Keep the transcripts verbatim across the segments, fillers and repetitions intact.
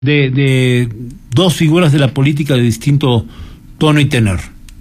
de, de dos figuras de la política de distinto tono y tenor?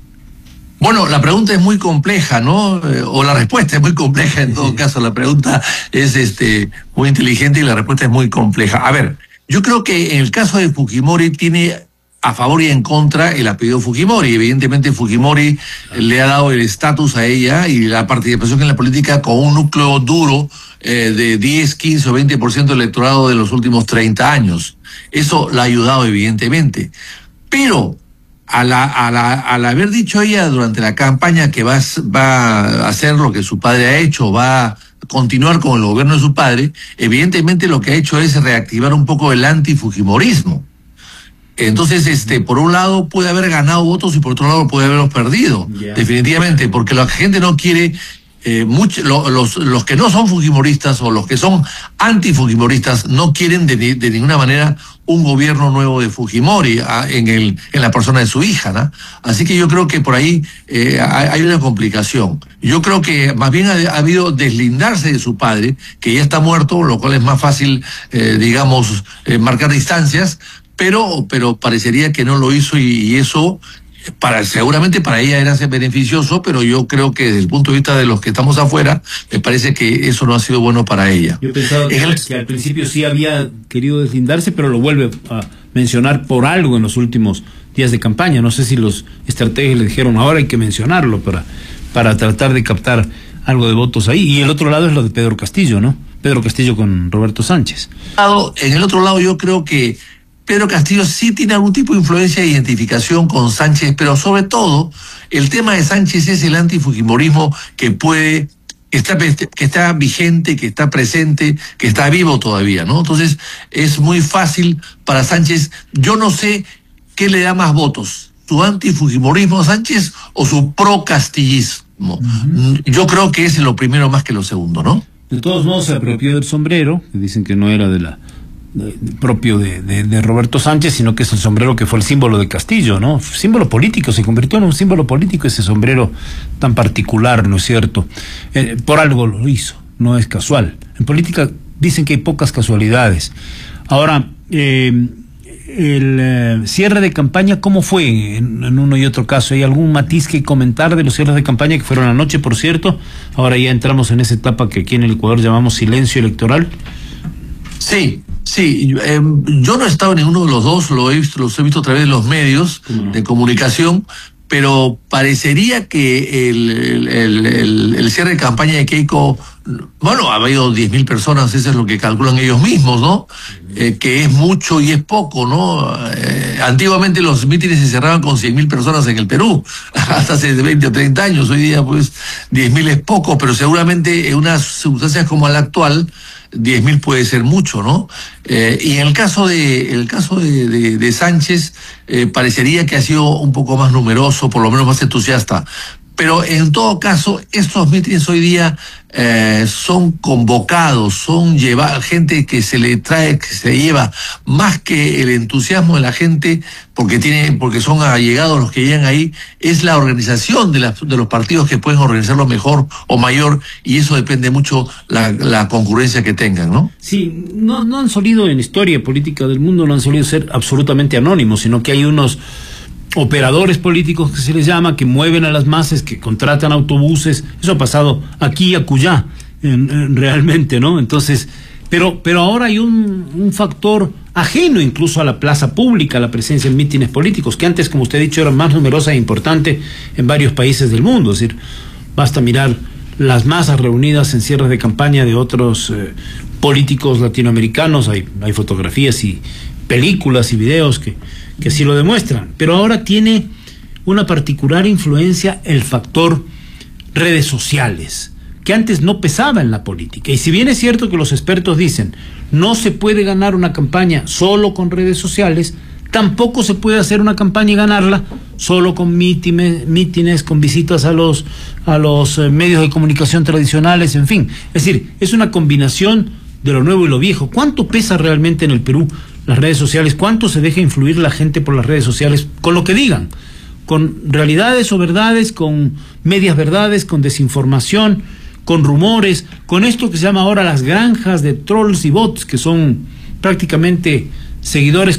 Bueno, la pregunta es muy compleja, ¿no? Eh, o la respuesta es muy compleja en todo caso. La pregunta es este muy inteligente y la respuesta es muy compleja. A ver, yo creo que en el caso de Fujimori tiene a favor y en contra el apellido Fujimori. Evidentemente Fujimori le ha dado el estatus a ella y la participación en la política con un núcleo duro eh, de diez, quince o veinte por ciento del electorado de los últimos treinta años. Eso la ha ayudado evidentemente. Pero al, al, al haber dicho ella durante la campaña que va, va a hacer lo que su padre ha hecho, va a continuar con el gobierno de su padre, evidentemente lo que ha hecho es reactivar un poco el antifujimorismo. Entonces, este, por un lado puede haber ganado votos y por otro lado puede haberlos perdido, yeah. definitivamente, porque la gente no quiere, eh, mucho, lo, los, los que no son fujimoristas o los que son antifujimoristas no quieren de, de ninguna manera un gobierno nuevo de Fujimori a, en, el, en la persona de su hija, ¿no? Así que yo creo que por ahí eh, hay una complicación. Yo creo que más bien ha, ha habido deslindarse de su padre, que ya está muerto, lo cual es más fácil, eh, digamos, eh, marcar distancias, pero pero parecería que no lo hizo y, y eso para seguramente para ella era beneficioso, pero yo creo que desde el punto de vista de los que estamos afuera, me parece que eso no ha sido bueno para ella. Yo pensaba que, el... que al principio sí había querido deslindarse, pero lo vuelve a mencionar por algo en los últimos días de campaña. No sé si los estrategas le dijeron ahora hay que mencionarlo para, para tratar de captar algo de votos ahí. Y el otro lado es lo de Pedro Castillo, ¿no? Pedro Castillo con Roberto Sánchez. En el otro lado yo creo que Pedro Castillo sí tiene algún tipo de influencia e identificación con Sánchez, pero sobre todo el tema de Sánchez es el antifujimorismo que puede, que está, que está vigente, que está presente, que está vivo todavía, ¿no? Entonces es muy fácil para Sánchez. Yo no sé qué le da más votos, su antifujimorismo a Sánchez o su pro-castillismo. Uh-huh. Yo creo que es lo primero más que lo segundo, ¿no? De todos modos se apropió del sombrero, que dicen que no era de la De, de, propio de, de, de Roberto Sánchez, sino que es el sombrero que fue el símbolo de Castillo, ¿no? Símbolo político, se convirtió en un símbolo político ese sombrero tan particular, ¿no es cierto? Eh, por algo lo hizo, no es casual. En política dicen que hay pocas casualidades. Ahora, eh, el eh, cierre de campaña, ¿cómo fue en, en uno y otro caso? ¿Hay algún matiz que comentar de los cierres de campaña que fueron anoche, por cierto? Ahora ya entramos en esa etapa que aquí en el Ecuador llamamos silencio electoral. Sí, sí, eh, yo no he estado en ninguno de los dos, lo he visto, los he visto a través de los medios uh-huh. de comunicación, pero parecería que el, el, el, el cierre de campaña de Keiko, bueno, ha habido diez mil personas, eso es lo que calculan ellos mismos, ¿no? Eh, que es mucho y es poco, ¿no? Eh, antiguamente los mítines se cerraban con cien mil personas en el Perú, hasta hace veinte o treinta años, hoy día pues diez mil es poco, pero seguramente en unas circunstancias como la actual, diez mil puede ser mucho, ¿no? Eh, y en el caso de el caso de, de, de Sánchez, eh, parecería que ha sido un poco más numeroso, por lo menos más entusiasta. Pero en todo caso, estos mítines hoy día eh, son convocados, son llevar gente que se le trae, que se lleva más que el entusiasmo de la gente, porque tiene, porque son allegados los que llegan ahí, es la organización de, la, de los partidos que pueden organizarlo mejor o mayor, y eso depende mucho la, la concurrencia que tengan, ¿no? Sí, no, no han solido en historia política del mundo, no han solido ser absolutamente anónimos, sino que hay unos operadores políticos que se les llama, que mueven a las masas, que contratan autobuses. Eso ha pasado aquí y acullá, en, en, realmente, ¿no? Entonces, pero pero ahora hay un, un factor ajeno incluso a la plaza pública, la presencia en mítines políticos, que antes, como usted ha dicho, era más numerosa e importante en varios países del mundo. Es decir, basta mirar las masas reunidas en cierres de campaña de otros eh, políticos latinoamericanos. Hay, hay fotografías y películas y videos que que así lo demuestran, pero ahora tiene una particular influencia el factor redes sociales, que antes no pesaba en la política. Y si bien es cierto que los expertos dicen no se puede ganar una campaña solo con redes sociales, tampoco se puede hacer una campaña y ganarla solo con mítines, mítines con visitas a los a los eh, medios de comunicación tradicionales, en fin. Es decir, es una combinación de lo nuevo y lo viejo. ¿Cuánto pesa realmente en el Perú las redes sociales? ¿Cuánto se deja influir la gente por las redes sociales con lo que digan? Con realidades o verdades, con medias verdades, con desinformación, con rumores, con esto que se llama ahora las granjas de trolls y bots, que son prácticamente seguidores